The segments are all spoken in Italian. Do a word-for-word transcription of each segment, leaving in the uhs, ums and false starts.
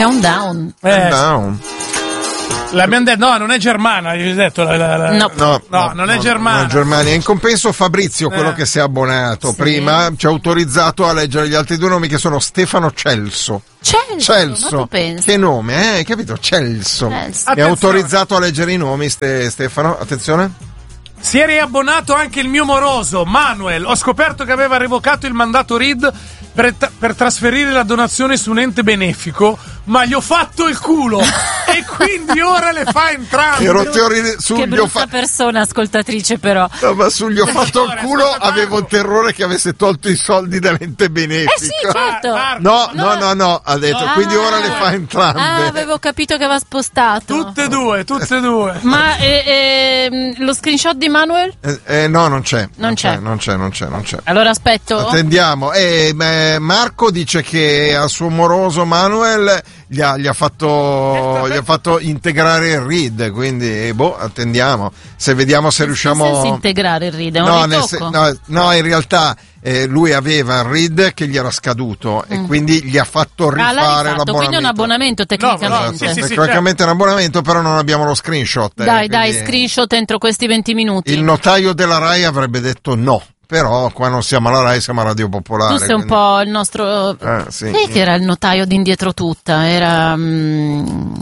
Countdown. Eh, Countdown. L'abbiamo detto, no, non è germana, gli ho detto. La, la, la, No. no, No, non è no, germana. non è Germania. In compenso Fabrizio, quello Eh. che si è abbonato Sì. prima, ci ha autorizzato a leggere gli altri due nomi che sono Stefano Celso. Celso, Celso. ma tu pensi? Che nome, eh? Hai capito? Celso. Celso. Mi ha Attenzione. autorizzato a leggere i nomi, Ste- Stefano. Attenzione. Si è riabbonato anche il mio moroso, Manuel. Ho scoperto che aveva revocato il mandato R I D per, per trasferire la donazione su un ente benefico, ma gli ho fatto il culo e quindi ora le fa entrambe. Ero teori su Che gli ho brutta fa- persona, ascoltatrice, però. no, ma su gli ho fatto il Signore, culo aspetta, avevo il Marco. terrore che avesse tolto i soldi dall'ente benefico. Eh sì, certo. Marco, No, no, no, no, ha detto, No. quindi ora le Ah. fa entrambe. Ah, avevo capito che aveva spostato. Tutte e due, tutte e due. Ma eh, ehm, lo screenshot di Manuel? Eh, eh, no, non c'è. Non c'è. Non c'è, non c'è, non c'è. Allora aspetto. Attendiamo. Eh, beh, Marco dice che al suo moroso Manuel gli ha, gli ha fatto gli ha fatto integrare il R I D, quindi eh, boh, attendiamo. Se vediamo se riusciamo Senza integrare il ride, è un no, nel ritocco. se- no, no, in realtà eh, lui aveva il R I D che gli era scaduto e quindi gli ha fatto Ah, l'ha rifare rifatto, l'abbonamento. quindi è un abbonamento tecnicamente. No, sì, sì, sì, Tecnicamente è un abbonamento, però non abbiamo lo screenshot. eh, Dai, dai, quindi screenshot entro questi venti minuti. il notaio della Rai avrebbe detto no. Però qua non siamo alla Rai, siamo a Radio Popolare. Tu sei un quindi- po' il nostro... Eh, sì. Sai che era il notaio di Indietro Tutta? Era... mm,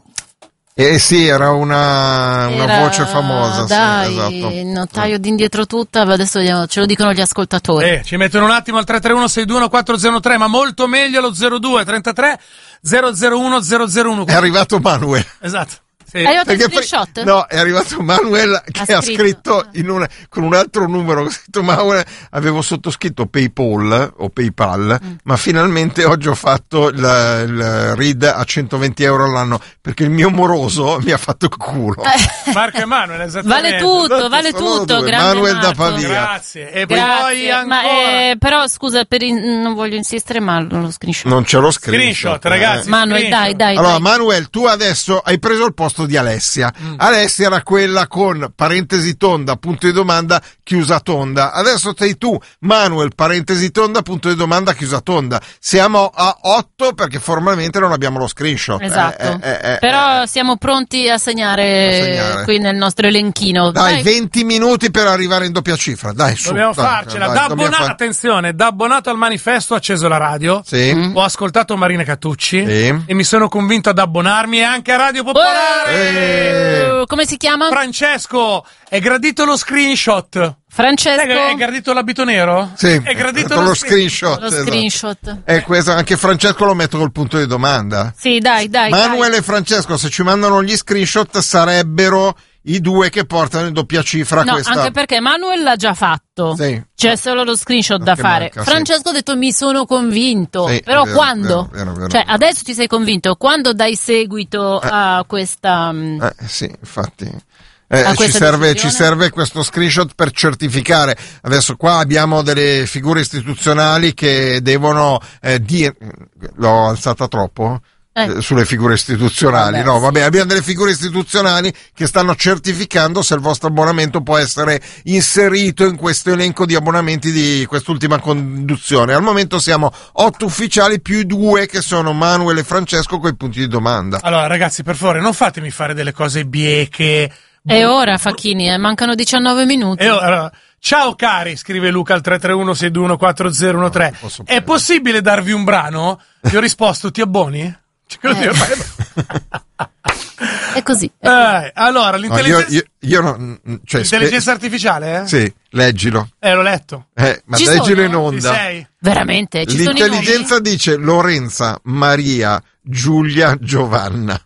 Eh sì, era una, una era- voce famosa. Dai, sì, esatto. il notaio di Indietro Tutta, adesso vediamo, ce lo dicono gli ascoltatori. Eh, ci mettono un attimo al tre tre uno sei due uno quattro zero tre, ma molto meglio lo zero due trentatré zero zero uno zero zero uno. È arrivato Manuel. Esatto. Sì. È arrivato il Perché poi- screenshot? no, è arrivato Manuel che Ha ha scritto. scritto in una- con un altro numero, ha scritto Manuel, avevo sottoscritto PayPal o PayPal, Mm. ma finalmente oggi ho fatto il, il R I D a centoventi euro all'anno perché il mio moroso mi ha fatto il culo. Eh, Marco Emanuele, esattamente. vale tutto, Esatto, vale sono loro tutto. due. Grande Manuel da Marco. Pavia. Grazie. E poi Grazie. ancora. Ma, eh, però scusa, per in- non voglio insistere, ma lo screenshot. Non c'è lo Screenshot, screenshot, ragazzi. eh. Manuel, screenshot. dai, dai. Allora, dai. Manuel, tu adesso hai preso il posto di Alessia. Mm. Alessia era quella con parentesi tonda, punto di domanda, chiusa tonda. Adesso sei tu, Manuel, parentesi tonda, punto di domanda, chiusa tonda. Siamo a otto perché formalmente non abbiamo lo screenshot. Esatto. Eh, eh, eh, Però eh. siamo pronti a segnare, A segnare. qui nel nostro elenchino. Dai, venti minuti per arrivare in doppia cifra. Dai, su. Dobbiamo dai, farcela. dai, da dobbiamo abbonato, far- attenzione, da abbonato al manifesto ho acceso la radio. Sì. Mm. Ho ascoltato Marina Cattucci Sì. e mi sono convinto ad abbonarmi anche a Radio Popolare. Eh. Eh, Come si chiama? Francesco, è gradito lo screenshot? Francesco? È gradito l'abito nero? Sì, È gradito con lo, lo screen- screenshot. Lo esatto. screenshot. E questo, anche Francesco lo metto col punto di domanda. Sì, dai, dai. Manuel dai. e Francesco, se ci mandano gli screenshot, sarebbero i due che portano in doppia cifra No, questa. anche perché Manuel l'ha già fatto. Sì. C'è solo lo screenshot da Che fare. manca, sì. Francesco ha detto mi sono convinto. Sì, Però è vero, quando? vero, vero, vero. Cioè, adesso ti sei convinto. Quando dai seguito a questa... mm, Eh, sì, infatti. Eh, A ci, questa serve, ci decisione? serve questo screenshot per certificare. Adesso qua abbiamo delle figure istituzionali che devono eh, dire. L'ho alzata troppo? Eh. Eh, Sulle figure istituzionali, Vabbè, no, sì. vabbè, abbiamo delle figure istituzionali che stanno certificando se il vostro abbonamento può essere inserito in questo elenco di abbonamenti di quest'ultima conduzione. Al momento siamo otto ufficiali più due che sono Manuel e Francesco con i punti di domanda. Allora, ragazzi, per favore, non fatemi fare delle cose bieche. È ora, Facchini, eh, mancano diciannove minuti. E ora, allora, ciao cari, scrive Luca al tre tre uno sei due uno quattro zero uno tre. posso È prendere. possibile darvi un brano? Gli ho risposto, ti abboni? Cioè, così, Eh. ormai- È così. è Eh, allora, No, io, l'intelligenza, io, io non, cioè, l'intelligenza spe- artificiale, eh? sì, leggilo. Eh, l'ho letto. Eh, ma Ci leggilo sono? in Ci onda. sei? Veramente, ci sono i L'intelligenza nomi? dice Lorenza, Maria, Giulia, Giovanna.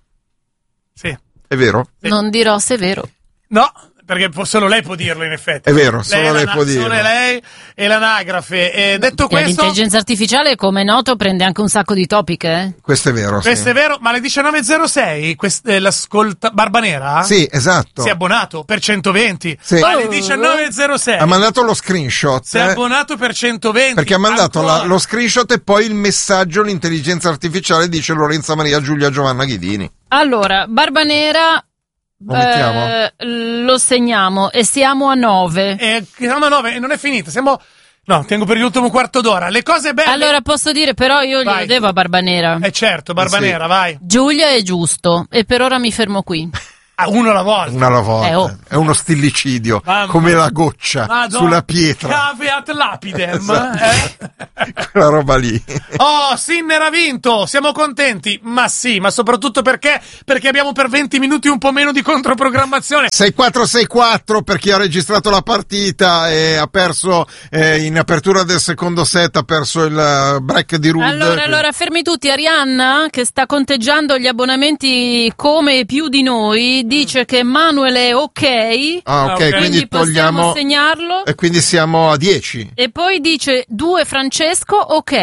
Sì. È vero? Non dirò se è vero. No, perché po- solo lei può dirlo, in effetti. È vero, solo è lei l'ana- può dirlo. Solo lei e l'anagrafe. E detto E questo, l'intelligenza artificiale, come è noto, prende anche un sacco di topic, eh? Questo è vero, questo sì. è vero, ma alle diciannove e zero sei quest- eh, l'ascolta Barbanera Sì, esatto. si è abbonato per centoventi. Sì. Alle Oh. diciannove e zero sei Ha mandato lo screenshot. si è eh, abbonato per centoventi. perché ha mandato Ancora. la- lo screenshot e poi il messaggio, l'intelligenza artificiale dice Lorenza, Maria, Giulia, Giovanna, Ghidini. Allora, Barbanera... Lo mettiamo? eh, lo segniamo e siamo a nove. Eh, siamo a nove e non è finita. Siamo, No, tengo per l'ultimo quarto d'ora. Le cose belle. Allora posso dire, però io glielo Vai. devo a Barbanera. Eh certo, Barbanera, Sì. vai. Giulia è giusto, e per ora mi fermo qui. Ah, uno alla volta. Una alla volta. Eh, oh. È uno stillicidio, Mamma. come la goccia Madonna. sulla pietra. Caveat lapidem. Esatto. eh? Quella roba lì. Oh, Sinner ha vinto, siamo contenti. Ma sì, ma soprattutto perché? Perché abbiamo per venti minuti un po' meno di controprogrammazione. sei quattro sei quattro per chi ha registrato la partita e ha perso eh, in apertura del secondo set, ha perso il eh, break di Ruud. Allora, allora, fermi tutti. Arianna, che sta conteggiando gli abbonamenti come e più di noi, dice che Manuel è ok. Ah, ok, Ok. quindi, Quindi possiamo togliamo segnarlo. e quindi siamo a dieci. E poi dice due Francesco, ok.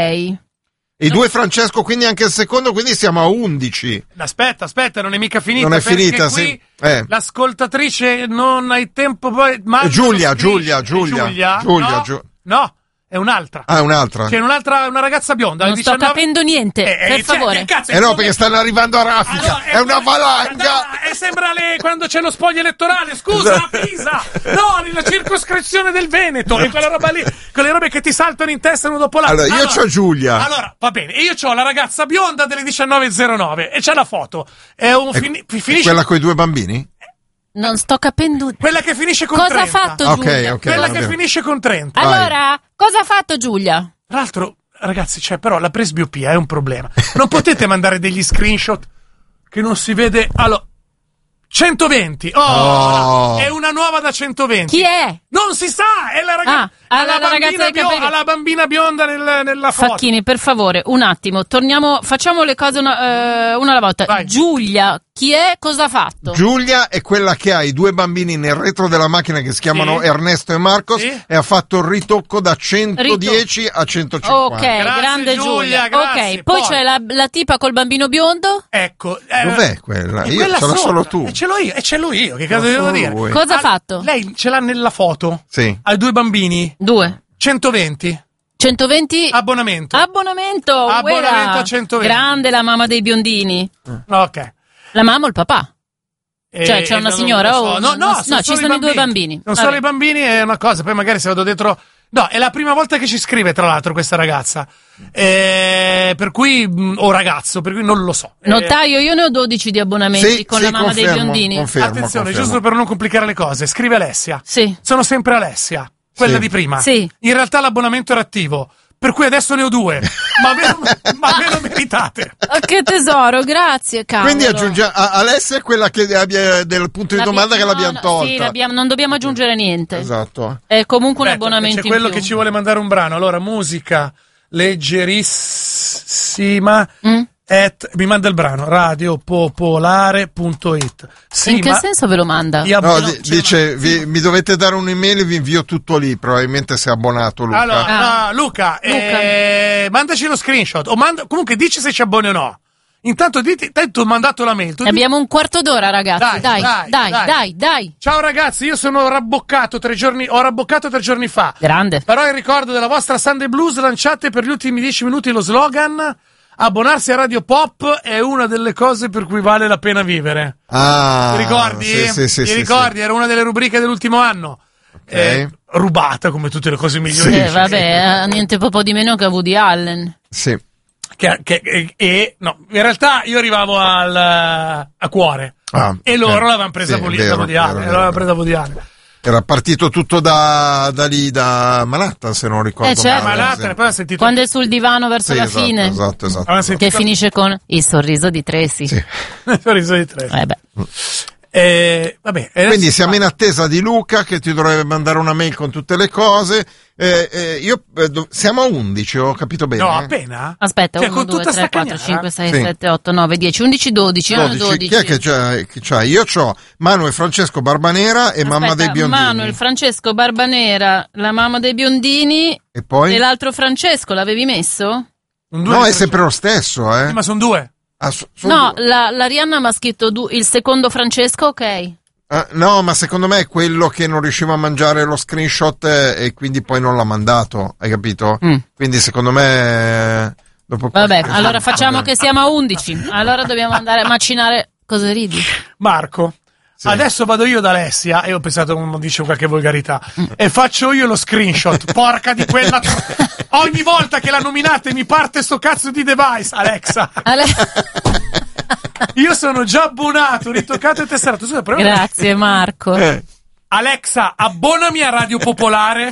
I due Francesco, quindi anche il secondo, quindi siamo a undici. Aspetta, aspetta, non è mica finita. Non è perché finita, qui sì. Eh. L'ascoltatrice non ha il tempo poi. Manuel Giulia, lo scrive. Giulia, Giulia, Giulia, Giulia, no, Giu- no, è un'altra. Ah, un'altra. C'è un'altra, una ragazza bionda. Non alle sto diciannove capendo niente, Eh, eh, per cioè, favore. che cazzo, Eh è no, come- perché stanno arrivando a raffica. Allora, è una valanga. E sembra le, quando c'è lo spoglio elettorale, scusa, a Pisa! No, nella circoscrizione del Veneto, e quella roba lì, quelle robe che ti saltano in testa uno dopo l'altro. Allora, io c'ho Giulia. Allora, va bene, io c'ho la ragazza bionda delle diciannove e zero nove e c'è la foto. È un È- fini- è finisce quella con i due bambini? Non sto capendo. quella che finisce con Cosa ha trenta. fatto Ok, Giulia? ok. Quella va che bene. finisce con trenta. Vai. Allora, cosa ha fatto Giulia? Tra l'altro, ragazzi, cioè, però la presbiopia è un problema. Non potete mandare degli screenshot che non si vede. Allora, centoventi. Oh, Oh. è una nuova da centoventi. Chi è? Non si sa, è la, raga- Ah, ah, la, la ragazza bambina dei bio- capelli. alla bambina bionda nel- nella foto. Facchini, per favore, un attimo, torniamo, facciamo le cose una, eh, una alla volta. Vai. Giulia, chi è? Cosa ha fatto? Giulia è quella che ha i due bambini nel retro della macchina che si chiamano Sì. Ernesto e Marcos Sì. e ha fatto il ritocco da centodieci a centocinquanta. Ok, Grazie, grande Giulia, Giulia. grazie. Ok, poi Poi- c'è la, la tipa col bambino biondo. Ecco. eh, Dov'è quella? è Io quella ce l'ho sopra. solo tu. E ce l'ho io, e ce l'ho io. Che cazzo Ce l'ho devo solo dire? voi. Cosa ha Ah, fatto? Lei ce l'ha nella foto. Sì. Ha due bambini. Due. centoventi. centoventi. Abbonamento. Abbonamento. Abbonamento uera. a centoventi. Grande la mamma dei biondini. Ok. La mamma o il papà? Eh, Cioè, c'è una non signora lo so. o- no, no, no, sono ci solo sono i due bambini. bambini. Non Vabbè. solo i bambini è una cosa, poi magari se vado dentro. No, è la prima volta che ci scrive, tra l'altro, questa ragazza. Eh, per cui, mh, o ragazzo, per cui non lo so. Eh, Notaio, io ne ho dodici di abbonamenti Sì, con sì, la mamma dei confermo, biondini. confermo, attenzione, confermo. giusto per non complicare le cose, scrive Alessia. Sì. Sono sempre Alessia, quella Sì. di prima. Sì. In realtà l'abbonamento era attivo, per cui adesso ne ho due. ma, ve lo, ma ve lo meritate. Oh, che tesoro, grazie, cavolo. Quindi aggiungiamo a- Alessia è quella che abbia del punto di domanda che l'abbiamo no, tolta. Sì, l'abbiamo- non dobbiamo aggiungere niente. Esatto. È comunque un Aspetta, abbonamento c'è in quello più. che ci vuole mandare un brano. Allora, musica leggerissima. Mm? At, mi manda il brano radiopopolare punto it. Sì, In che ma senso ve lo manda? gli No, abbon- di- dice, vi- mi dovete dare un'email e vi invio tutto lì, probabilmente sei abbonato, Luca. Allora, Ah. no, Luca, Luca. eh, mandaci lo screenshot o manda, comunque dici se ci abboni o no. Intanto diti, te tu hai mandato la mail. Tu di- Abbiamo un quarto d'ora, ragazzi. Dai, Dai, dai, dai, dai. dai, dai. Ciao ragazzi, io sono rabboccato tre giorni, ho rabboccato tre giorni fa. Grande. Però in ricordo della vostra Sunday Blues lanciate per gli ultimi dieci minuti lo slogan abbonarsi a Radio Pop è una delle cose per cui vale la pena vivere. Ah, Ti ricordi? Sì, sì, sì. Ti sì, ricordi? Era una delle rubriche dell'ultimo anno. Eh, rubata come tutte le cose migliori. Eh, vabbè, eh, niente po' di meno che a Woody Allen. Sì. Sì. Che, che- e, e- no, in realtà io arrivavo al, a cuore. Ah, E ok. loro l'avevano presa Sì, Woody vero, Woody vero, Allen, vero, l'avevano vero. presa Woody Allen. Era partito tutto da, da lì, da Manhattan, se non ricordo Eh, certo. Ma male. l'altra, sì. poi ha sentito. Quando è sul divano verso Sì, la esatto, fine. esatto, esatto. Avevano sentito- Che finisce con il sorriso di Tracy. Sì. Sorriso di tre. Eh beh. Eh, vabbè, e adesso- Quindi siamo in attesa di Luca che ti dovrebbe mandare una mail con tutte le cose. Eh, eh, io, eh, do- siamo a undici, ho capito bene? No, appena? Aspetta, Cioè, uno, con due, tutta tre, sta quattro, cagnara? cinque, sei, Sì. sette, otto, nove, dieci, undici, dodici. Io ne ho dodici. Chi è che c'ha? Chi c'ha? Io c'ho Manuel Francesco Barbanera e mamma dei biondini. Manuel, Francesco, Barbanera, la mamma dei biondini E poi? e l'altro Francesco, l'avevi messo? Un due No, di è sempre lo stesso, eh. Sì, ma sono due. Ah, so- sono No, due. la, la Rihanna mi ha scritto du- il secondo Francesco, ok. Ah, no, ma secondo me è quello che non riusciva a mangiare lo screenshot eh, e quindi poi non l'ha mandato, hai capito? Mm. Quindi secondo me eh, dopo Vabbè, allora facciamo che siamo a undici. Allora dobbiamo andare a macinare. Cosa ridi? Marco, Sì. Adesso vado io da Alessia e ho pensato non dice qualche volgarità e faccio io lo screenshot. Porca di quella, ogni volta che la nominate mi parte sto cazzo di device. Alexa, Ale- io sono già abbonato, ritoccato e tesserato. Scusa, però- Grazie Marco. Eh. Alexa, abbonami a Radio Popolare.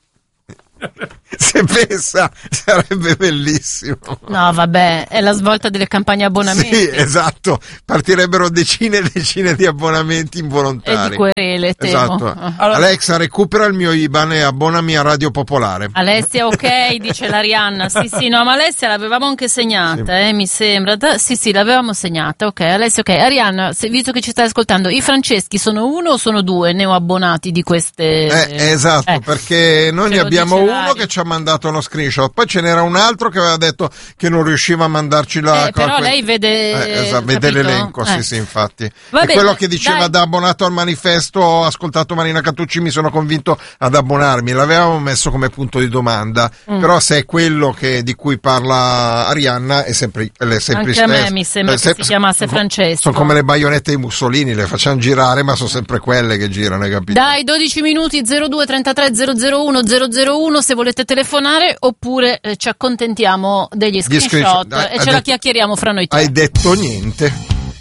Se pensa, sarebbe bellissimo. No, vabbè, è la svolta delle campagne abbonamenti. Sì, esatto. Partirebbero decine e decine di abbonamenti involontari. E di querele, temo. Esatto. Ah. Allora- Alexa, recupera il mio I B A N e abbonami a Radio Popolare. Alessia, ok, dice l'Arianna. Sì, sì, no, ma Alessia l'avevamo anche segnata, eh, mi sembra. Da- sì, sì, l'avevamo segnata, ok. Alessia, ok. Arianna, se, visto che ci stai ascoltando, i Franceschi sono uno o sono due neoabbonati di queste... Eh, esatto, eh, perché noi ce ne lo abbiamo dice uno Lari. che ci ha mandato uno screenshot, poi ce n'era un altro che aveva detto che non riusciva a mandarci la Eh, però que- lei vede... Eh, esatto, vede capito? l'elenco, Eh. sì, sì, infatti. Va E bene, quello che diceva dai. da abbonato al manifesto, ho ascoltato Marina Cattucci, mi sono convinto ad abbonarmi, l'avevamo messo come punto di domanda, Mm. però se è quello che, di cui parla Arianna è sempre, è sempre Anche a me stesso. mi sembra Eh, che si chiamasse sono- Francesco. Sono come le baionette di Mussolini, le facciamo girare, ma sono sempre quelle che girano, hai capito? Dai, dodici minuti, zero due trentatré zero zero uno zero zero uno se volete telefonare, oppure eh, ci accontentiamo degli screenshot, screenshot, dai, e hai ce la detto- chiacchieriamo fra noi tre. Hai detto niente.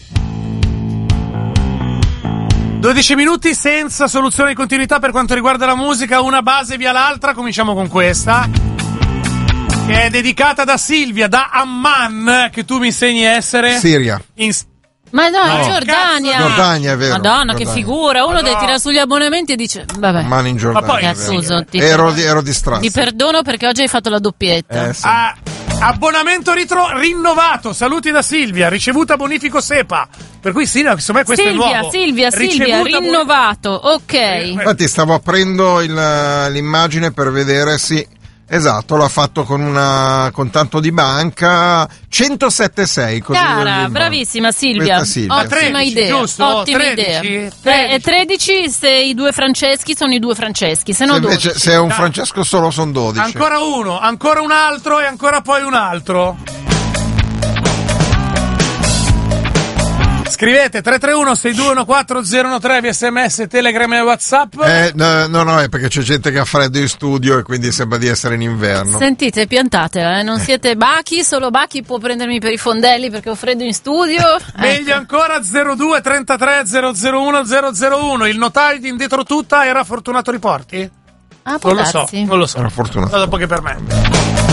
dodici minuti senza soluzione di continuità per quanto riguarda la musica, una base via l'altra. Cominciamo con questa, che è dedicata da Silvia, da Amman, che tu mi insegni essere Siria. in... Ma no, No. in Giordania. Cazzo, Giordania, è vero. Madonna, che Giordania. figura. Uno Madonna. deve tirare sugli abbonamenti e dice, vabbè, Mano in Giordania. Ma poi- è vero. Suso, ti, ero, di- ero distratto. ti perdono perché oggi hai fatto la doppietta. Eh, sì. Ah, abbonamento ritro- rinnovato. Saluti da Silvia, ricevuta bonifico SEPA. Per cui Silvia, insomma, questo è Silvia, nuovo. Silvia, Silvia, Ricevuta boni- rinnovato, ok. Infatti stavo aprendo il- l'immagine per vedere, sì, esatto, l'ha fatto con una con tanto di banca, centosette virgola sei, così Cara, il- bravissima Silvia. Questa Silvia, Ottima sì. tredici, idea. giusto? Ottima tredici, idea. tredici. Tre- e tredici se i due Franceschi sono i due Franceschi, se no Se invece dodici. se è un Francesco solo sono dodici. Ancora uno, ancora un altro e ancora poi un altro. Scrivete tre tre uno sei due uno quattro zero uno tre via sms, Telegram e WhatsApp. Eh, no, no, no, è perché c'è gente che ha freddo in studio e quindi sembra di essere in inverno. Sentite, piantatela, eh? Non siete Bachi, solo Bachi può prendermi per i fondelli perché ho freddo in studio. Meglio ancora zero due trentatré zero zero uno zero zero uno. Il notaio di Indietro Tutta era Fortunato Riporti? Ah, può Non lo so, darsi. non lo so. Era fortunato. No, dopo che per me.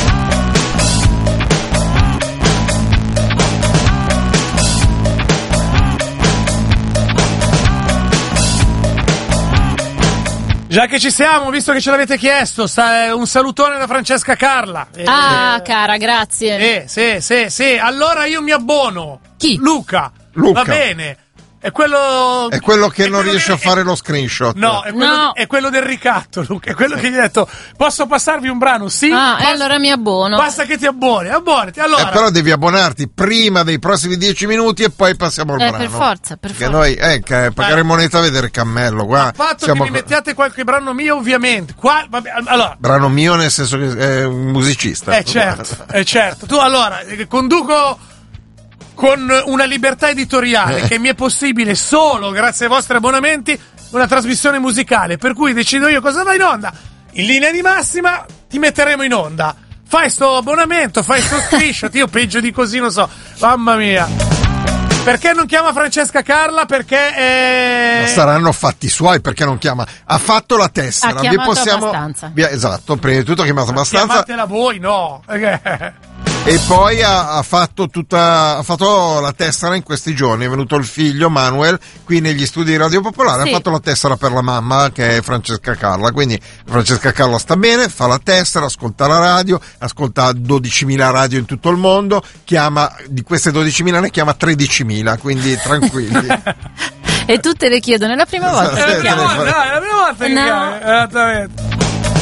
Già che ci siamo, visto che ce l'avete chiesto, sta, un salutone da Francesca Carla. Eh, Ah, cara, grazie. Eh, sì, sì, sì. Allora io mi abbono. Chi? Luca. Luca. Va bene. È quello... È quello che è non quello riesce che- a fare lo screenshot. No, è quello, No. è quello del ricatto, Luca. È quello che gli ho detto, posso passarvi un brano? Sì. Ah, e basta, allora mi abbono. basta che ti abboni. Abbonati. Allora, Eh, però devi abbonarti prima dei prossimi dieci minuti e poi passiamo al Eh, brano. per forza, per Perché forza. noi, eh, che- pagare moneta a vedere il cammello, qua. a patto siamo- che mi mettiate qualche brano mio, ovviamente. Qua, vabbè, allora, Brano mio nel senso che è un musicista. eh certo, eh certo. Tu allora, eh, conduco con una libertà editoriale Eh. che mi è possibile solo grazie ai vostri abbonamenti una trasmissione musicale, per cui decido io cosa va in onda. In linea di massima ti metteremo in onda. Fai sto abbonamento, fai sto screenshot, io peggio di così non so. Mamma mia. Perché non chiama Francesca Carla? Perché eh... Ma saranno fatti suoi, perché non chiama? Ha fatto la tessera. Ha vi chiamato possiamo... abbastanza. vi- Esatto, prima di tutto ha chiamato abbastanza. Chiamatela voi, no. Perché- E poi ha, ha fatto tutta ha fatto la tessera in questi giorni. È venuto il figlio Manuel qui negli studi di Radio Popolare, Sì. ha fatto la tessera per la mamma che è Francesca Carla. Quindi Francesca Carla sta bene, fa la tessera, ascolta la radio, ascolta dodicimila radio in tutto il mondo, chiama di queste dodicimila ne chiama tredicimila, quindi tranquilli. E tutte le chiedono, è la prima volta È che la prima chiamo. volta, no, è la prima volta che No. chiami, esattamente.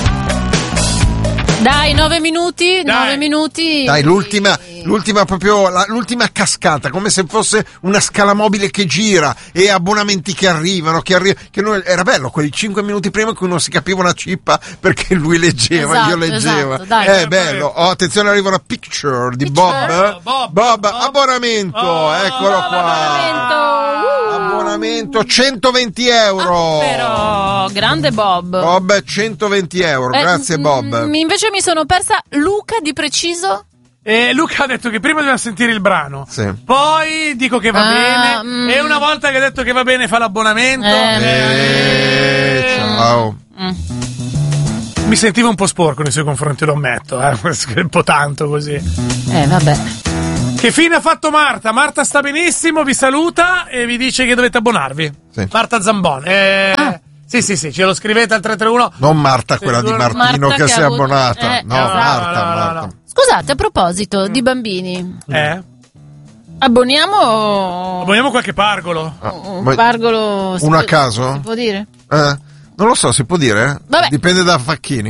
Dai, nove minuti, Dai. nove minuti. Dai, l'ultima, l'ultima proprio, la- l'ultima cascata, come se fosse una scala mobile che gira e abbonamenti che arrivano, che arrivano, che noi, era bello quei cinque minuti prima in cui non si capiva una cippa perché lui leggeva, Esatto, io leggevo. esatto, dai. È bello. Oh, attenzione, arriva una picture di Picture. Bob. Bob, Bob, Bob. abbonamento, Oh, eccolo qua. abbonamento. Uh. Abbonamento Abbonamento centoventi euro. Ah, però, grande Bob. Bob, centoventi euro. Eh, Grazie, Bob. m- invece mi sono persa Luca di preciso. E Luca ha detto che prima dobbiamo sentire il brano, Sì. poi dico che va Ah, bene, mm. e una volta che ha detto che va bene fa l'abbonamento. Eh. Eh, ciao. Mm. Mi sentivo un po' sporco nei suoi confronti, lo ammetto, eh, un po' tanto così. Eh, vabbè. Che fine ha fatto Marta? Marta sta benissimo, vi saluta e vi dice che dovete abbonarvi. Sì. Marta Zambon. Eh, Ah. Sì, sì, sì, ce lo scrivete al tre tre uno. Non Marta, quella di Marta Martino che che si è ha avuto- abbonata. eh, no, esatto. Marta, No, no, no, Marta. no. Scusate, a proposito di bambini, Eh? abboniamo Abboniamo qualche pargolo. un Ma- pargolo. si Uno a può- caso? Si può dire? Eh, non lo so, si può dire? Vabbè. Dipende da Facchini.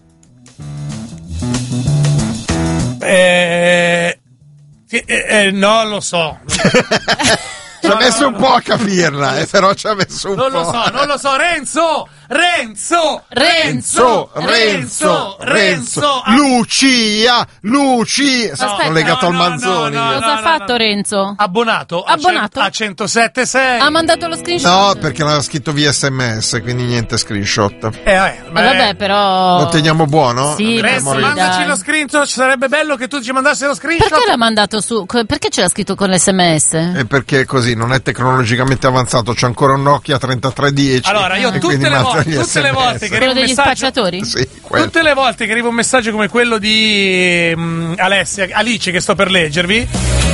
Eh, sì, eh, eh, non lo so. Ci ha No, messo no, un no, po' no. a capirla, eh, però ci ha messo un Non po'. lo so, non lo so. Renzo! Renzo! Renzo! Renzo, Renzo, Renzo! Lucia, Lucia, sono Aspetta. legato No, al no, Manzoni. no, no, io. Cosa ha fatto no. Renzo? Abbonato? a Abbonato? cento- A centosette sei. Ha mandato lo screenshot? No, perché l'aveva scritto via sms, quindi niente screenshot. Eh, vabbè, Eh, vabbè, però. Lo teniamo buono? Sì, Renzo, sì, mandaci dai. lo screenshot, ci sarebbe bello che tu ci mandassi lo screenshot. Perché l'ha mandato su? co- Perché ce l'ha scritto con l'esse emme esse? E perché così, non è tecnologicamente avanzato, c'è ancora un Nokia trentatré dieci. Allora, io e tutte quindi le, manda volte, gli tutte le S M S. volte che arriva Quello un degli messaggio, spacciatori? Sì, quello. tutte le volte che arriva un messaggio come quello di mm, Alessia, Alice che sto per leggervi,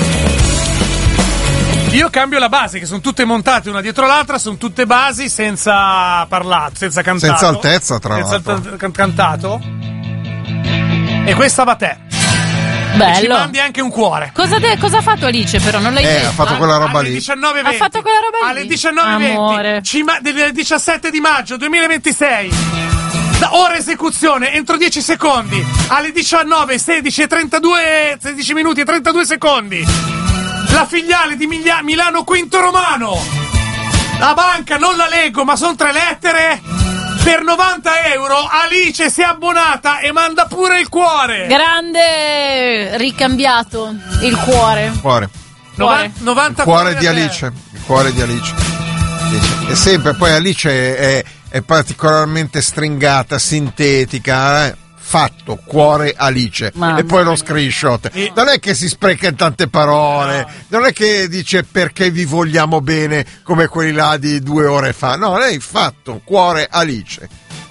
io cambio la base, che sono tutte montate una dietro l'altra, sono tutte basi senza parlato, senza cantato. Senza altezza, tra senza l'altro. alt- can- cantato. E questa va a te. Ci Bello. mandi anche un cuore. Cosa, de- cosa ha fatto Alice però? Non l'hai Eh, detto? ha fatto quella roba Alle lì. diciannove e venti. Ha fatto quella roba lì? Alle diciannove e Amore. venti. Ci ma- del diciassette di maggio duemilaventisei. Da ora esecuzione entro dieci secondi. Alle diciannove, sedici e trentadue, sedici minuti e trentadue secondi. La filiale di Miglia- Milano Quinto Romano. La banca non la leggo, ma sono tre lettere. Per novanta euro Alice si è abbonata e manda pure il cuore. Grande ricambiato il cuore. Cuore. Cuore. novanta Il cuore di a te. Alice. Il cuore di Alice. Alice. E sempre, poi Alice è, è particolarmente stringata, sintetica, eh. Fatto, cuore Alice. Mamma E poi lo screenshot. Sì. Non è che si spreca in tante parole, non è che dice perché vi vogliamo bene come quelli là di due ore fa. No, lei fatto, cuore Alice.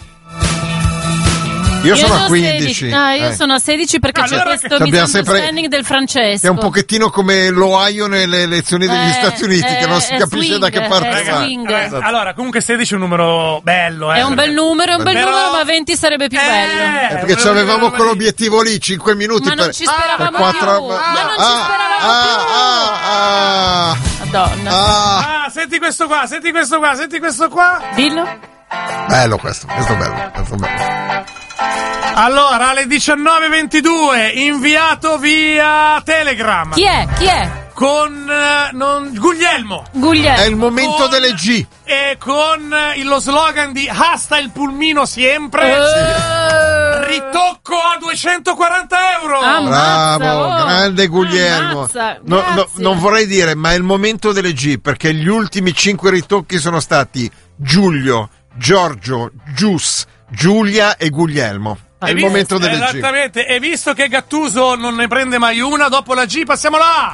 Io, sono a quindici. sedici. Ah, io eh. sono a sedici perché Allora c'è che- questo Abbiamo sempre- misunderstanding del Francesco. È un pochettino come l'Ohio nelle elezioni degli Eh, Stati Uniti, eh, che non si è capisce swing, da che parte è va. swing. Eh, Esatto. allora, comunque sedici è un numero bello, eh. È un bel numero, è un bel Però- numero, ma venti sarebbe più Eh, bello. Eh, perché volevo ci avevamo dire una quell'obiettivo lì, cinque minuti Ma non per, ci speravamo per quattro. più, ma non ci ah, speravamo ah, più. ah, Madonna. ah, Ah, senti questo qua, senti questo qua, senti questo qua. Dillo. ah. Bello questo, questo è bello, questo è bello. Allora, alle diciannove e ventidue, inviato via Telegram. Chi è? Chi è? Con eh, non, Guglielmo. Guglielmo. È il momento Con- delle G. E con eh, lo slogan di Hasta il pulmino sempre. Eh. Ritocco a duecentoquaranta euro. Ah, Ammazza, Bravo, oh. grande Guglielmo. Ammazza, No, no, grazie. non vorrei dire, ma è il momento delle G, perché gli ultimi cinque ritocchi sono stati Giulio, Giorgio, Gius, Giulia e Guglielmo. È E il vi- momento delle G. Esattamente, e visto che Gattuso non ne prende mai una, dopo la G passiamo là.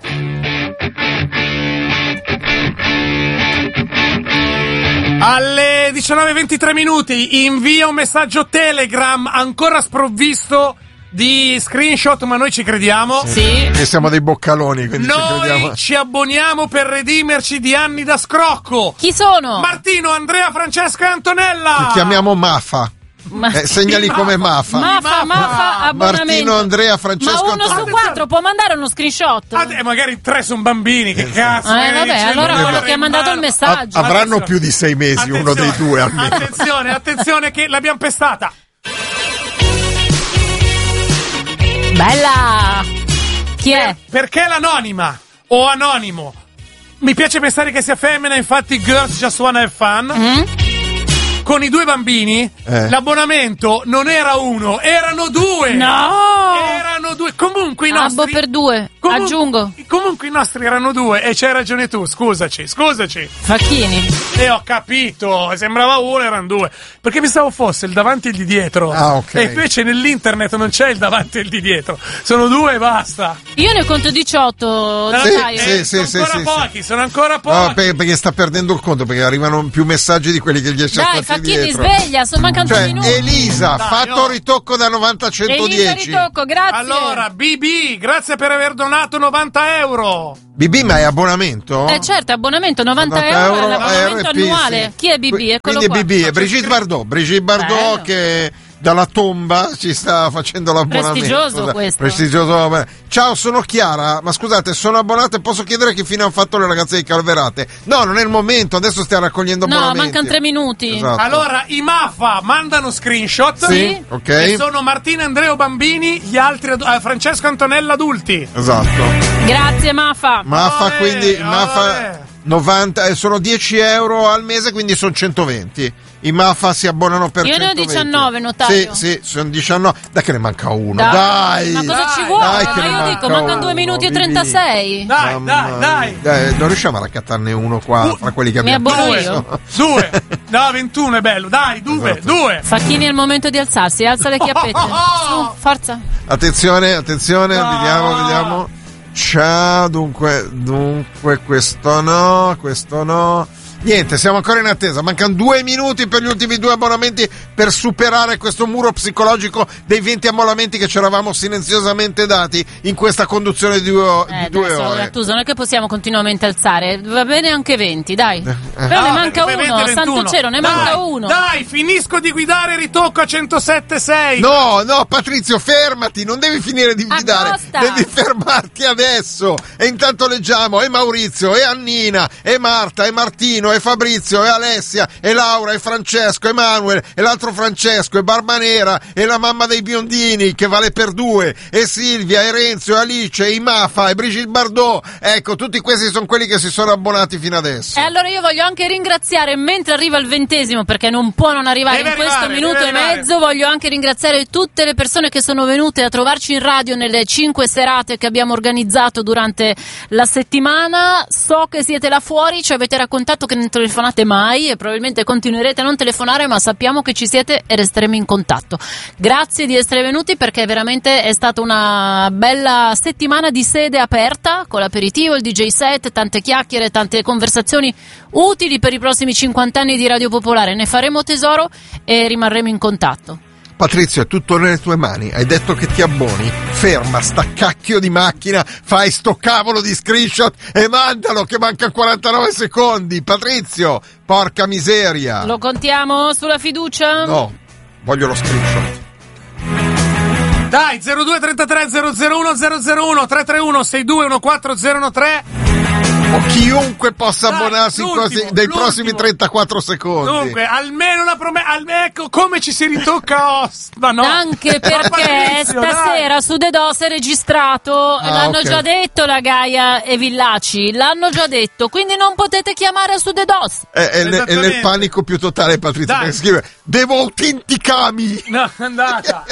Alle diciannove e ventitré minuti invia un messaggio Telegram ancora sprovvisto di screenshot, ma noi ci crediamo. Sì. Che siamo dei boccaloni, quindi ci crediamo. Noi ci abboniamo per redimerci di anni da scrocco. Chi sono? Martino, Andrea, Francesca e Antonella. Ti chiamiamo Mafa. Ma- Eh, segnali Sì, come Mafa. Mafa. Mafa, Mafa, abbonamento. Martino, Andrea, Francesco, Ma uno su Antonella. quattro può mandare uno screenshot? Ah, eh, magari tre sono bambini, che cazzo. Eh, vabbè, dice, allora non quello avere che ha in mandato il mano. messaggio. Ah, avranno Attenzione. più di sei mesi, uno dei Attenzione, due almeno. Attenzione, attenzione che l'abbiamo pestata. Bella! Chi è? Perché l'anonima o anonimo? Mi piace pensare che sia femmina, infatti Girls Just Wanna Have Fun. Mm? Con i due bambini, Eh. l'abbonamento non era uno, erano due. No! Erano erano due. Comunque i nostri. Abbo per due. Comun- Aggiungo. Comunque i nostri erano due e c'hai ragione tu. Scusaci, scusaci. Facchini. E ho capito. Sembrava uno, erano due. Perché pensavo fosse il davanti e il di dietro. Ah, ok. E invece nell'internet non c'è il davanti e il di dietro. Sono due e basta. Io ne conto diciotto. Sì, notaio. sì, Eh, sì, sono sì, ancora sì, pochi, sì. sono ancora pochi. No, perché, perché sta perdendo il conto, perché arrivano più messaggi di quelli che gli esce Dai, Facchini, sveglia, sono mancano Cioè, minuti. Elisa, Dai, fatto oh. ritocco da novanta a centodieci. Elisa Ritocco, grazie. Allora, B B, grazie per aver donato novanta euro. B B, ma è abbonamento? Eh certo, abbonamento novanta euro, l'abbonamento R P, annuale. sì. Chi è B B? Eccolo Quindi qua. è B B, è Brigitte Bardot. Brigitte Bardot Bello. che dalla tomba ci sta facendo l'abbonamento. Prestigioso Scusa, questo. Prestigioso. Ciao, sono Chiara, ma scusate, sono abbonato e posso chiedere che fine hanno fatto le ragazze di Calverate? No, non è il momento, adesso stiamo raccogliendo No, abbonamenti. mancano tre minuti. Esatto. Allora, i Mafa mandano screenshot. Sì, ok. E sono Martina Andreo bambini, gli altri adu- eh, Francesco Antonella adulti. Esatto. Grazie, Mafa. Maffa, Olè, quindi, olè. Maffa novanta, eh, sono dieci euro al mese, quindi sono centoventi. I Maffa si abbonano per Io ne ho centoventi. diciannove, notaio. Sì, sì, sono diciannove. Dai che ne manca uno. Dai, Dai. ma cosa Dai, ci vuole? dai, che Ma ne io manca dico, mancano due uno, minuti e Vivi. trentasei. Dai, Mamma dai, dai. mia. Non riusciamo a raccattarne uno qua Uh, fra quelli che mi abbiamo abbono messo. io? Due. No, ventuno è bello. Dai, due, Esatto. due. Facchini è il momento di alzarsi, alza le chiappette. Su, forza. Attenzione, attenzione, No. vediamo, vediamo. Ciao, dunque, dunque, questo no, questo no. Niente, siamo ancora in attesa. Mancano due minuti per gli ultimi due abbonamenti per superare questo muro psicologico dei venti abbonamenti che ci eravamo silenziosamente dati in questa conduzione di due, Eh, di due adesso, ore. Gattuso, non è che possiamo continuamente alzare. Va bene anche venti, dai. Però ne No, manca perché uno, venti, santo ventuno. cielo, ne Dai, manca uno. Dai, finisco di guidare, ritocco a centosette sei. No, no, Patrizio, fermati, non devi finire di guidare, Accosta. devi fermarti adesso. E intanto leggiamo, e Maurizio, e Annina, e Marta, e Martino, e Fabrizio, e Alessia, e Laura, e Francesco, e Manuel, e l'altro Francesco, e Barbanera, e la mamma dei biondini, che vale per due, e Silvia, e Renzo, e Alice, e Imafa, e Brigitte Bardot. Ecco, tutti questi sono quelli che si sono abbonati fino adesso. E allora io voglio anche ringraziare, mentre arriva il ventesimo, perché non può non arrivare Deve in questo arrivare, minuto deve e arrivare. mezzo, voglio anche ringraziare tutte le persone che sono venute a trovarci in radio nelle cinque serate che abbiamo organizzato durante la settimana. So che siete là fuori, ci avete raccontato che non telefonate mai e probabilmente continuerete a non telefonare, ma sappiamo che ci siete e resteremo in contatto. Grazie di essere venuti, perché veramente è stata una bella settimana di sede aperta, con l'aperitivo, il D J set, tante chiacchiere, tante conversazioni utili per i prossimi cinquanta anni di Radio Popolare. Ne faremo tesoro e rimarremo in contatto. Patrizio, è tutto nelle tue mani. Hai detto che ti abboni. Ferma sta cacchio di macchina, fai sto cavolo di screenshot e mandalo, che mancano quarantanove secondi. Patrizio, porca miseria. Lo contiamo sulla fiducia? No, voglio lo screenshot. Dai, zero due trentatré zero zero uno zero zero uno tre tre uno sei due uno quattro zero uno tre. O chiunque possa Dai, abbonarsi in l'ultimo, quasi- dei l'ultimo. prossimi trentaquattro secondi. Dunque, almeno una promessa. Ecco come ci si ritocca Osta, no? Anche perché Patrizio, dai. stasera su The Dos è registrato, Ah, l'hanno ok. già detto la Gaia e Villaci, l'hanno già detto, quindi non potete chiamare su The Dos. È, è nel- è nel Esattamente. panico più totale, Patrizio, Dai. che scrive: devo autenticarmi. No, è andata.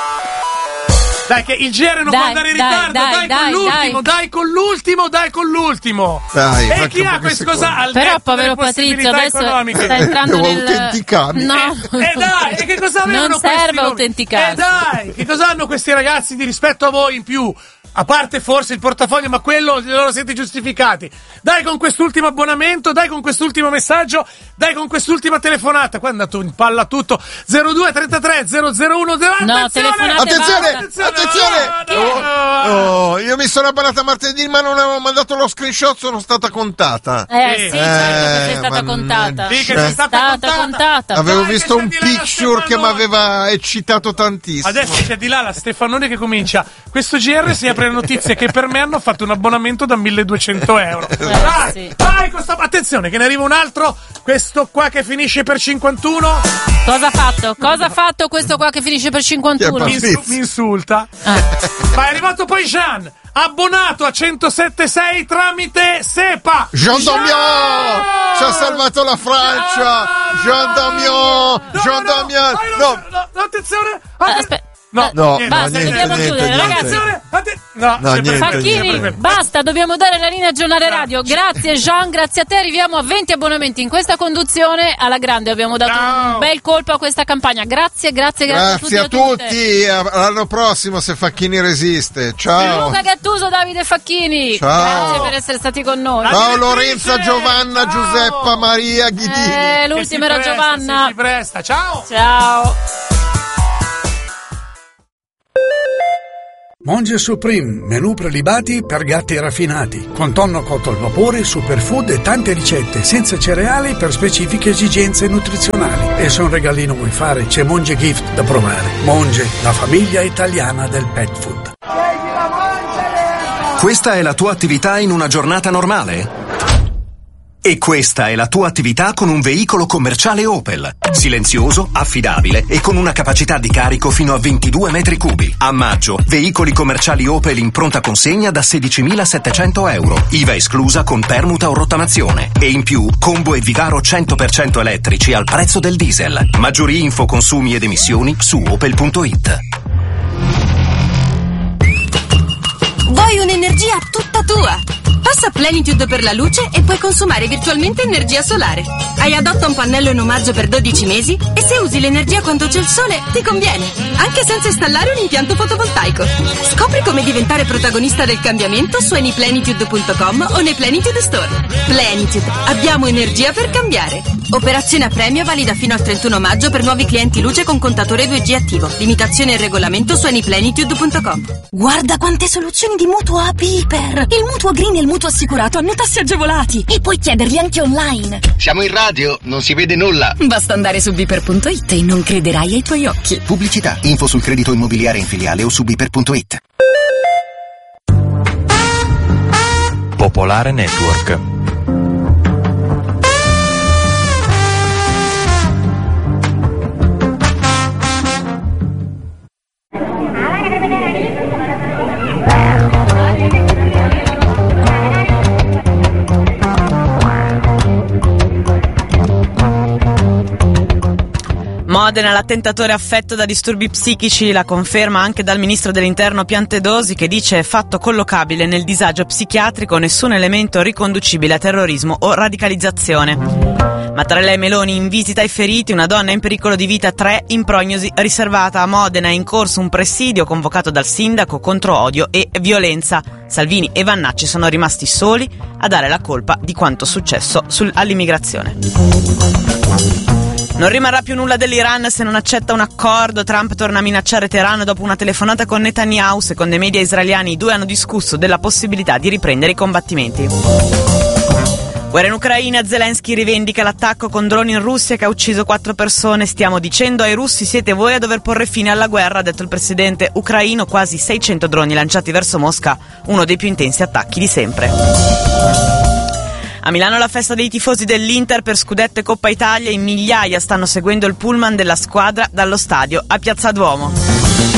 Dai, che il G R non Dai, può andare in dai, ritardo. dai, Dai, dai, con l'ultimo, dai. dai con l'ultimo, dai con l'ultimo. Dai, e manca chi ha pochi questa secondi. cosa al Però netto povero delle Patrizio possibilità adesso economiche? sta entrando Devo nel... autenticarmi. No. E dai, e che cosa avevano Non questi serve nomi? autenticarsi. E dai, che cosa hanno questi ragazzi di rispetto a voi in più? A parte forse il portafoglio, ma quello loro siete giustificati. Dai con quest'ultimo abbonamento, dai con quest'ultimo messaggio, dai con quest'ultima telefonata. Qua è andato in palla tutto. zero due trentatré zero zero uno zero. No, telefonate Attenzione, basta. attenzione! No, no, no. Oh, oh, io mi sono abbonata martedì, ma non avevo mandato lo screenshot, sono stata contata. Eh Sì. sì, certo che sei Eh, stata mannaggia. contata. Sì, che Eh. sei stata, Stata contata. Avevo Dai, visto che un c'è di là la picture che mi Stefanoni. aveva eccitato tantissimo. Adesso c'è di là la Stefanoni che comincia. Questo G R si apre le notizie che per me hanno fatto un abbonamento da milleduecento euro. Dai, sì. dai, questa... attenzione che ne arriva un altro. Questo qua che finisce per cinquantuno. Cosa ha fatto? Cosa ha fatto questo qua che finisce per cinquantuno? Chi Mi, è insu- mi insulta. Ah. Ma è arrivato poi Jean, abbonato a centosette sei tramite SEPA. Jean Damian ci ha salvato la Francia. Jean Damian, No, Jean no, Damian. no, No, no, no, attenzione. Ah, Atten- aspetta. No, no, niente, basta, niente, dobbiamo niente, chiudere, niente. ragazzi. No, No, niente, Facchini, niente. basta, dobbiamo dare la linea a Giornale Radio. Grazie Jean, grazie a te. Arriviamo a venti abbonamenti in questa conduzione. Alla grande abbiamo dato Ciao. un bel colpo a questa campagna. Grazie, grazie, grazie, Grazie a a tutti. tutti, a- all'anno prossimo se Facchini resiste. Ciao. Luca Gattuso, Davide Facchini. Ciao. Grazie per essere stati con noi. Ciao Direttrice. Lorenza, Giovanna, Ciao. Giuseppa, Maria, Ghidini. Eh, Che si l'ultima era presta, Giovanna. sì, si presta. Ciao. Ciao. Monge Supreme, menù prelibati per gatti raffinati, con tonno cotto al vapore, superfood e tante ricette, senza cereali per specifiche esigenze nutrizionali. E se un regalino vuoi fare, c'è Monge Gift da provare. Monge, la famiglia italiana del pet food. Questa è la tua attività in una giornata normale? E questa è la tua attività con un veicolo commerciale Opel. Silenzioso, affidabile e con una capacità di carico fino a ventidue metri cubi. A maggio, veicoli commerciali Opel in pronta consegna da sedicimilasettecento euro. I V A esclusa con permuta o rottamazione. E in più, combo e Vigaro cento per cento elettrici al prezzo del diesel. Maggiori info, consumi ed emissioni su opel punto it. Vuoi un'energia tutta tua? Passa Plenitude per la luce e puoi consumare virtualmente energia solare. Hai Adotta un pannello in omaggio per dodici mesi e se usi l'energia quando c'è il sole ti conviene, anche senza installare un impianto fotovoltaico. Scopri come diventare protagonista del cambiamento su anyplenitude punto com o nei Plenitude Store. Plenitude, abbiamo energia per cambiare. Operazione a premio valida fino al trentuno maggio per nuovi clienti luce con contatore due G attivo. Limitazione e regolamento su anyplenitude punto com. Guarda quante soluzioni di mutuo a Piper! Il mutuo green e il mutuo assicurato hanno tassi agevolati e puoi chiederli anche online. Siamo in radio, non si vede nulla. Basta andare su Piper punto it e non crederai ai tuoi occhi. Pubblicità, info sul credito immobiliare in filiale o su Piper punto it. Popolare Network. Modena, l'attentatore affetto da disturbi psichici, la conferma anche dal ministro dell'interno Piantedosi, che dice è fatto collocabile nel disagio psichiatrico, nessun elemento riconducibile a terrorismo o radicalizzazione. Mattarella e Meloni in visita ai feriti, una donna in pericolo di vita, tre in prognosi riservata. A Modena è in corso un presidio convocato dal sindaco contro odio e violenza. Salvini e Vannacci sono rimasti soli a dare la colpa di quanto successo sul, all'immigrazione. Non rimarrà più nulla dell'Iran se non accetta un accordo. Trump torna a minacciare Teheran dopo una telefonata con Netanyahu. Secondo i media israeliani i due hanno discusso della possibilità di riprendere i combattimenti. Guerra in Ucraina, Zelensky rivendica l'attacco con droni in Russia che ha ucciso quattro persone. Stiamo dicendo ai russi siete voi a dover porre fine alla guerra, ha detto il presidente ucraino. Quasi seicento droni lanciati verso Mosca, uno dei più intensi attacchi di sempre. A Milano la festa dei tifosi dell'Inter per scudetto e Coppa Italia, in migliaia stanno seguendo il pullman della squadra dallo stadio a Piazza Duomo.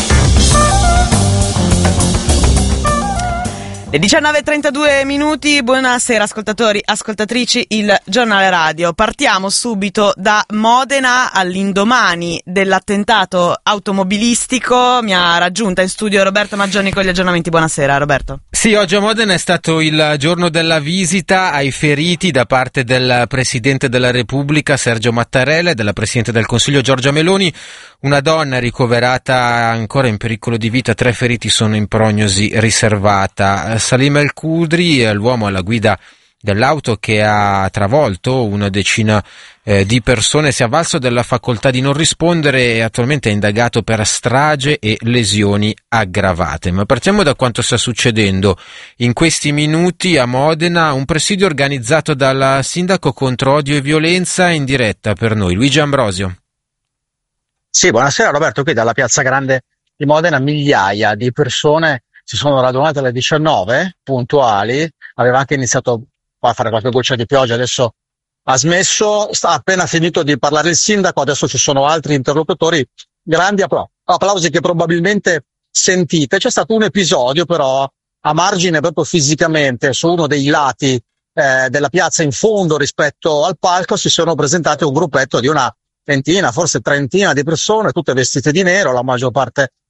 Le diciannove e trentadue minuti, buonasera ascoltatori, ascoltatrici, il giornale radio. Partiamo subito da Modena all'indomani dell'attentato automobilistico. Mi ha raggiunta in studio Roberto Maggioni con gli aggiornamenti. Buonasera Roberto. Sì, oggi a Modena è stato il giorno della visita ai feriti da parte del Presidente della Repubblica Sergio Mattarella e della Presidente del Consiglio Giorgia Meloni. Una donna ricoverata ancora in pericolo di vita, tre feriti sono in prognosi riservata. Salim El Khudri, l'uomo alla guida dell'auto che ha travolto una decina eh, di persone, si è avvalso della facoltà di non rispondere e attualmente è indagato per strage e lesioni aggravate. Ma partiamo da quanto sta succedendo in questi minuti a Modena, un presidio organizzato dal sindaco contro odio e violenza in diretta per noi, Luigi Ambrosio. Sì, buonasera Roberto, qui dalla Piazza Grande di Modena migliaia di persone si sono radunate alle diciannove puntuali, aveva anche iniziato a fare qualche goccia di pioggia, adesso ha smesso, sta appena finito di parlare il sindaco, adesso ci sono altri interlocutori, grandi appla- applausi che probabilmente sentite. C'è stato un episodio però a margine proprio fisicamente, su uno dei lati eh, della piazza in fondo rispetto al palco si sono presentati un gruppetto di una ventina, forse trentina di persone, tutte vestite di nero, la maggior parte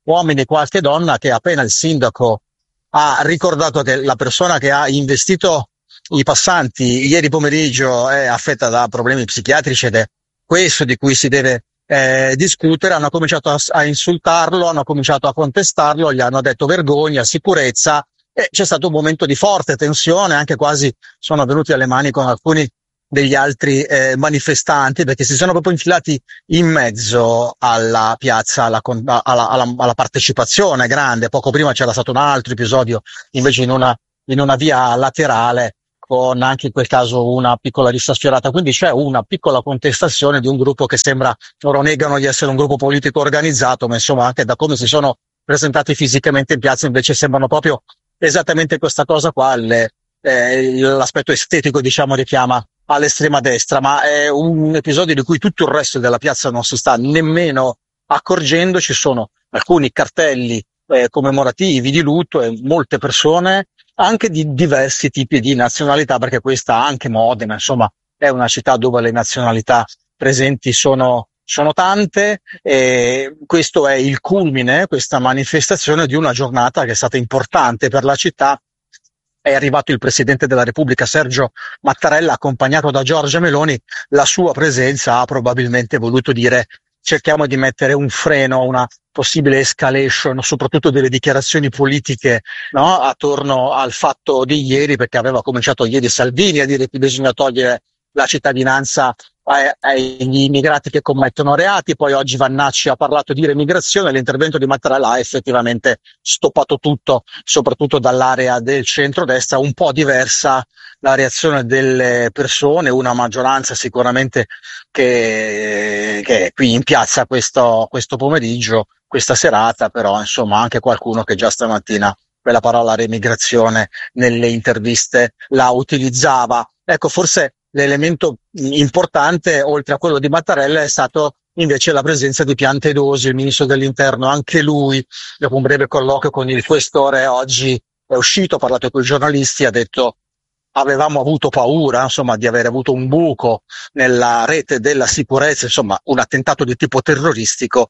uomini, qualche donna, che appena il sindaco ha ricordato che la persona che ha investito i passanti ieri pomeriggio è affetta da problemi psichiatrici ed è questo di cui si deve eh, discutere, hanno cominciato a, a insultarlo, hanno cominciato a contestarlo, gli hanno detto vergogna, sicurezza, e c'è stato un momento di forte tensione, anche quasi sono venuti alle mani con alcuni degli altri eh, manifestanti, perché si sono proprio infilati in mezzo alla piazza, alla, alla, alla, alla partecipazione grande. Poco prima c'era stato un altro episodio invece in una, in una via laterale, con anche in quel caso una piccola rissa sfiorata, quindi c'è una piccola contestazione di un gruppo che sembra, loro negano di essere un gruppo politico organizzato, ma insomma anche da come si sono presentati fisicamente in piazza invece sembrano proprio esattamente questa cosa qua, le, eh, l'aspetto estetico diciamo richiama all'estrema destra, ma è un episodio di cui tutto il resto della piazza non si sta nemmeno accorgendo. Ci sono alcuni cartelli eh, commemorativi di lutto e molte persone anche di diversi tipi di nazionalità, perché questa anche Modena, insomma, è una città dove le nazionalità presenti sono, sono tante, e questo è il culmine, questa manifestazione di una giornata che è stata importante per la città. È arrivato il Presidente della Repubblica Sergio Mattarella accompagnato da Giorgia Meloni. La sua presenza ha probabilmente voluto dire cerchiamo di mettere un freno a una possibile escalation, soprattutto delle dichiarazioni politiche, no? Attorno al fatto di ieri, perché aveva cominciato ieri Salvini a dire che bisogna togliere la cittadinanza agli immigrati che commettono reati, poi oggi Vannacci ha parlato di remigrazione, l'intervento di Mattarella ha effettivamente stoppato tutto, soprattutto dall'area del centrodestra, un po' diversa la reazione delle persone, una maggioranza sicuramente che, che è qui in piazza questo, questo pomeriggio, questa serata, però insomma anche qualcuno che già stamattina quella parola remigrazione nelle interviste la utilizzava. Ecco, forse l'elemento importante, oltre a quello di Mattarella, è stato invece la presenza di Piantedosi, il ministro dell'Interno. Anche lui, dopo un breve colloquio con il questore, oggi è uscito, ha parlato con i giornalisti, ha detto avevamo avuto paura, insomma, di aver avuto un buco nella rete della sicurezza, insomma, un attentato di tipo terroristico,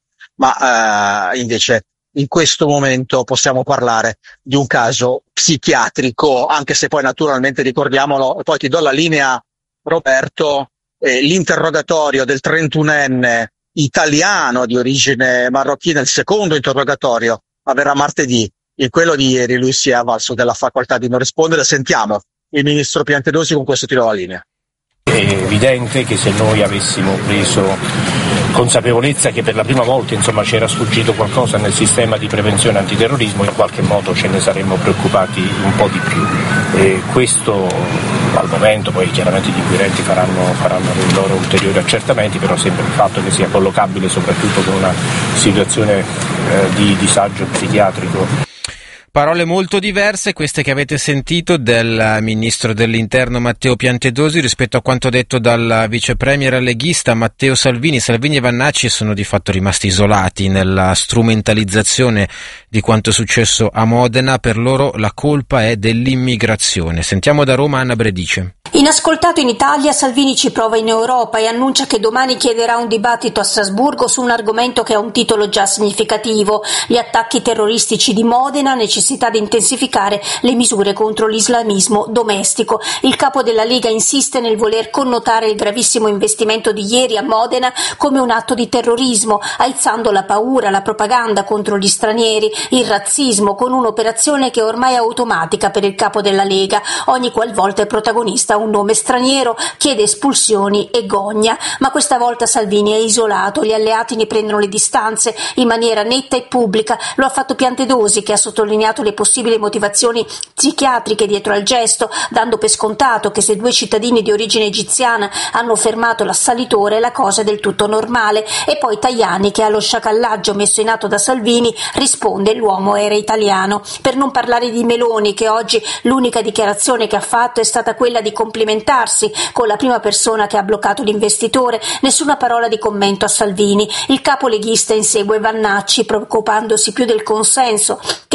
ma eh, invece in questo momento possiamo parlare di un caso psichiatrico, anche se poi naturalmente ricordiamolo, e poi ti do la linea Roberto, eh, l'interrogatorio del trentunenne italiano di origine marocchina, il secondo interrogatorio avverrà martedì. In quello di ieri lui si è avvalso della facoltà di non rispondere. Sentiamo il ministro Piantedosi, con questo tiro la linea. È evidente che se noi avessimo preso consapevolezza che per la prima volta insomma c'era sfuggito qualcosa nel sistema di prevenzione antiterrorismo, in qualche modo ce ne saremmo preoccupati un po' di più. E questo al momento, poi chiaramente gli inquirenti faranno, faranno i loro ulteriori accertamenti, però sembra il fatto che sia collocabile soprattutto con una situazione eh, di disagio psichiatrico. Parole molto diverse queste che avete sentito del ministro dell'Interno Matteo Piantedosi rispetto a quanto detto dal vice premier leghista Matteo Salvini. Salvini e Vannacci sono di fatto rimasti isolati nella strumentalizzazione di quanto è successo a Modena. Per loro la colpa è dell'immigrazione. Sentiamo da Roma Anna Bredice. Inascoltato in Italia, Salvini ci prova in Europa e annuncia che domani chiederà un dibattito a Strasburgo su un argomento che ha un titolo già significativo: gli attacchi terroristici di Modena, necessità di intensificare le misure contro l'islamismo domestico. Il capo della Lega insiste nel voler connotare il gravissimo investimento di ieri a Modena come un atto di terrorismo, aizzando la paura, la propaganda contro gli stranieri, il razzismo, con un'operazione che ormai è automatica per il capo della Lega. Ogni qualvolta è protagonista un nome straniero, chiede espulsioni e gogna, ma questa volta Salvini è isolato, gli alleati ne prendono le distanze in maniera netta e pubblica. Lo ha fatto Piantedosi, che ha sottolineato le possibili motivazioni psichiatriche dietro al gesto, dando per scontato che se due cittadini di origine egiziana hanno fermato l'assalitore la cosa è del tutto normale. E poi Tajani, che allo sciacallaggio messo in atto da Salvini risponde: l'uomo era italiano. Per non parlare di Meloni, che oggi l'unica dichiarazione che ha fatto è stata quella di complimentarsi con la prima persona che ha bloccato l'investitore. Nessuna parola di commento a Salvini. Il capo leghista insegue Vannacci, preoccupandosi più del consenso che dei fatti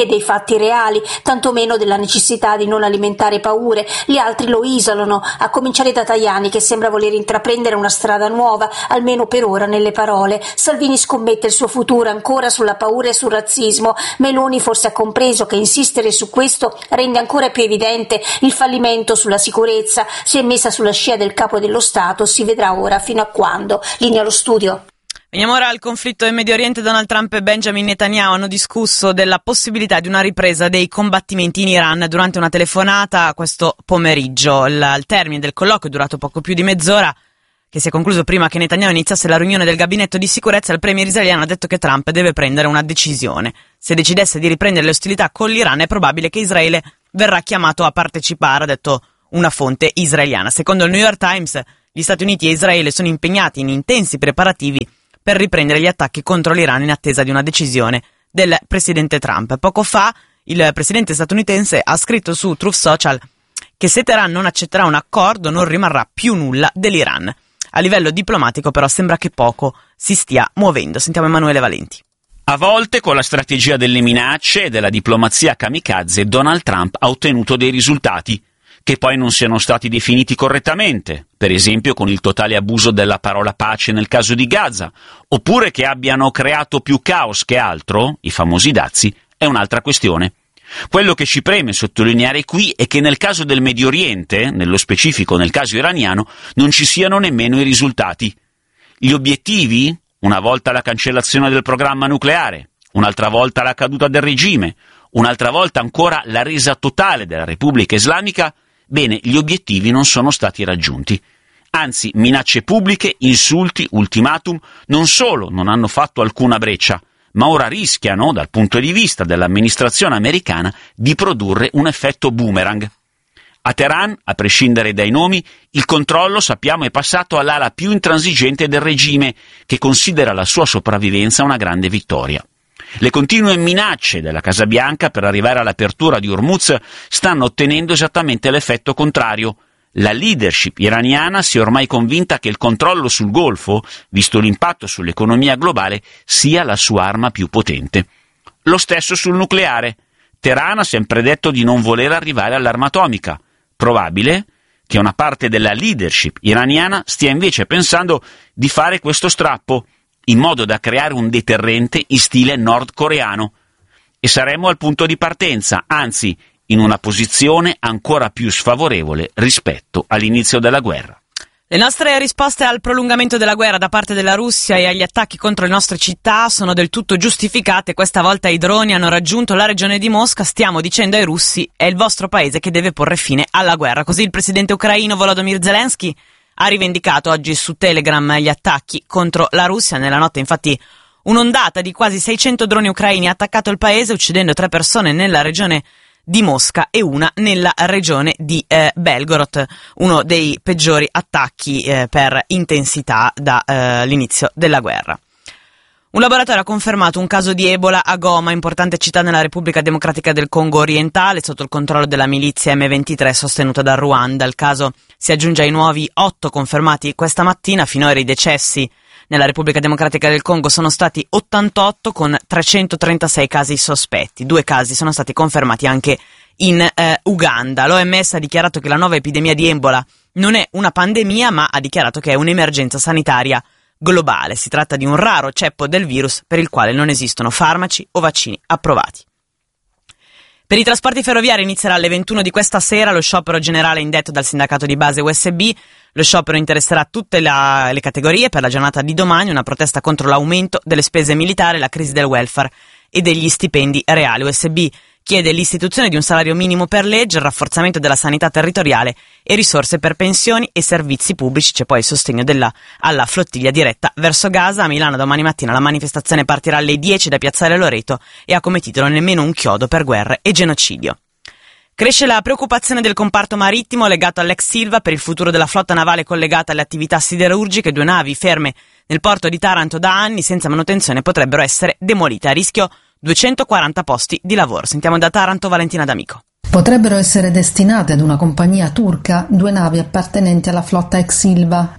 fatti reali, tantomeno della necessità di non alimentare paure. Gli altri lo isolano, a cominciare da Tajani, che sembra voler intraprendere una strada nuova, almeno per ora nelle parole. Salvini scommette il suo futuro ancora sulla paura e sul razzismo. Meloni forse ha compreso che insistere su questo rende ancora più evidente il fallimento sulla sicurezza. Si è messa sulla scia del capo dello Stato, si vedrà ora fino a quando. Linea allo studio. Veniamo ora al conflitto in Medio Oriente. Donald Trump e Benjamin Netanyahu hanno discusso della possibilità di una ripresa dei combattimenti in Iran durante una telefonata questo pomeriggio. Il, il termine del colloquio è durato poco più di mezz'ora, che si è concluso prima che Netanyahu iniziasse la riunione del gabinetto di sicurezza. Il premier israeliano ha detto che Trump deve prendere una decisione. Se decidesse di riprendere le ostilità con l'Iran è probabile che Israele verrà chiamato a partecipare, ha detto una fonte israeliana. Secondo il New York Times, gli Stati Uniti e Israele sono impegnati in intensi preparativi per riprendere gli attacchi contro l'Iran in attesa di una decisione del presidente Trump. Poco fa il presidente statunitense ha scritto su Truth Social che se Teheran non accetterà un accordo non rimarrà più nulla dell'Iran. A livello diplomatico però sembra che poco si stia muovendo. Sentiamo Emanuele Valenti. A volte con la strategia delle minacce e della diplomazia kamikaze Donald Trump ha ottenuto dei risultati che poi non siano stati definiti correttamente, per esempio con il totale abuso della parola pace nel caso di Gaza, oppure che abbiano creato più caos che altro, i famosi dazi, è un'altra questione. Quello che ci preme sottolineare qui è che nel caso del Medio Oriente, nello specifico nel caso iraniano, non ci siano nemmeno i risultati. Gli obiettivi, una volta la cancellazione del programma nucleare, un'altra volta la caduta del regime, un'altra volta ancora la resa totale della Repubblica Islamica, bene, gli obiettivi non sono stati raggiunti. Anzi, minacce pubbliche, insulti, ultimatum, non solo non hanno fatto alcuna breccia, ma ora rischiano, dal punto di vista dell'amministrazione americana, di produrre un effetto boomerang. A Teheran, a prescindere dai nomi, il controllo, sappiamo, è passato all'ala più intransigente del regime, che considera la sua sopravvivenza una grande vittoria. Le continue minacce della Casa Bianca per arrivare all'apertura di Hormuz stanno ottenendo esattamente l'effetto contrario. La leadership iraniana si è ormai convinta che il controllo sul Golfo, visto l'impatto sull'economia globale, sia la sua arma più potente. Lo stesso sul nucleare. Teheran ha sempre detto di non voler arrivare all'arma atomica. Probabile che una parte della leadership iraniana stia invece pensando di fare questo strappo, in modo da creare un deterrente in stile nordcoreano. E saremmo al punto di partenza, anzi, in una posizione ancora più sfavorevole rispetto all'inizio della guerra. Le nostre risposte al prolungamento della guerra da parte della Russia e agli attacchi contro le nostre città sono del tutto giustificate. Questa volta i droni hanno raggiunto la regione di Mosca. Stiamo dicendo ai russi: è il vostro paese che deve porre fine alla guerra. Così il presidente ucraino Volodymyr Zelensky ha rivendicato oggi su Telegram gli attacchi contro la Russia. Nella notte, infatti, un'ondata di quasi seicento droni ucraini ha attaccato il paese, uccidendo tre persone nella regione di Mosca e una nella regione di eh, Belgorod, uno dei peggiori attacchi eh, per intensità dall'inizio eh, della guerra. Un laboratorio ha confermato un caso di Ebola a Goma, importante città nella Repubblica Democratica del Congo orientale, sotto il controllo della milizia emme ventitré sostenuta dal Ruanda. Il caso si aggiunge ai nuovi otto confermati questa mattina. Finora i decessi nella Repubblica Democratica del Congo sono stati ottantotto, con trecentotrentasei casi sospetti. Due casi sono stati confermati anche in eh, Uganda. L'O M S ha dichiarato che la nuova epidemia di Ebola non è una pandemia, ma ha dichiarato che è un'emergenza sanitaria globale. Si tratta di un raro ceppo del virus per il quale non esistono farmaci o vaccini approvati. Per i trasporti ferroviari inizierà alle ventuno di questa sera lo sciopero generale indetto dal sindacato di base U S B. Lo sciopero interesserà tutte la, le categorie per la giornata di domani, una protesta contro l'aumento delle spese militari, la crisi del welfare e degli stipendi reali. U S B chiede l'istituzione di un salario minimo per legge, il rafforzamento della sanità territoriale e risorse per pensioni e servizi pubblici. C'è poi il sostegno della, alla flottiglia diretta verso Gaza. A Milano domani mattina la manifestazione partirà alle dieci da Piazzale Loreto e ha come titolo Nemmeno un chiodo per guerre e genocidio. Cresce la preoccupazione del comparto marittimo legato all'ex Silva per il futuro della flotta navale collegata alle attività siderurgiche. Due navi ferme nel porto di Taranto da anni senza manutenzione potrebbero essere demolite, a rischio duecentoquaranta posti di lavoro. Sentiamo da Taranto Valentina D'Amico. Potrebbero essere destinate ad una compagnia turca due navi appartenenti alla flotta ex Silva.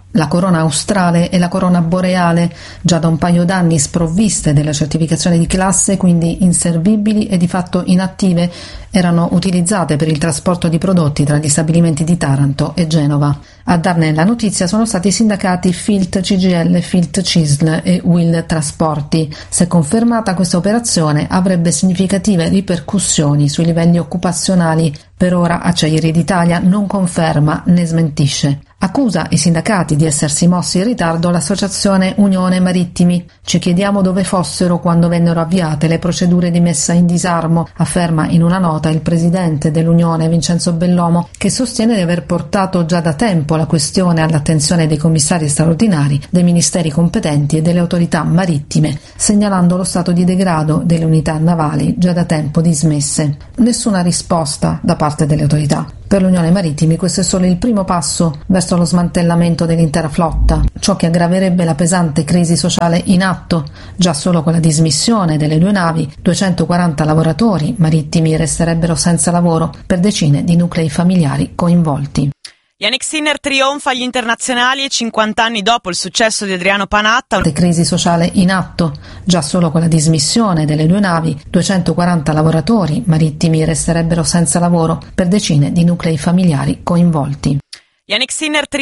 La corona australe e la corona boreale, già da un paio d'anni sprovviste della certificazione di classe, quindi inservibili e di fatto inattive, erano utilizzate per il trasporto di prodotti tra gli stabilimenti di Taranto e Genova. A darne la notizia sono stati i sindacati Filt C G I L, Filt C I S L e Will Trasporti. Se confermata, questa operazione avrebbe significative ripercussioni sui livelli occupazionali. Per ora Acciaierie d'Italia non conferma né smentisce. Accusa i sindacati di essersi mossi in ritardo l'associazione Unione Marittimi. Ci chiediamo dove fossero quando vennero avviate le procedure di messa in disarmo, afferma in una nota il presidente dell'Unione Vincenzo Bellomo, che sostiene di aver portato già da tempo la questione all'attenzione dei commissari straordinari, dei ministeri competenti e delle autorità marittime, segnalando lo stato di degrado delle unità navali già da tempo dismesse. Nessuna risposta da parte delle autorità. Per l'Unione Marittimi questo è solo il primo passo verso lo smantellamento dell'intera flotta, ciò che aggraverebbe la pesante crisi sociale in atto. Già solo con la dismissione delle due navi, duecentoquaranta lavoratori marittimi resterebbero senza lavoro per decine di nuclei familiari coinvolti. Yannick Sinner trionfa agli internazionali e cinquanta anni dopo il successo di Adriano Panatta. Crisi sociale in atto. Già solo con la dismissione delle due navi, duecentoquaranta lavoratori marittimi resterebbero senza lavoro per decine di nuclei familiari coinvolti. Yannick Sinner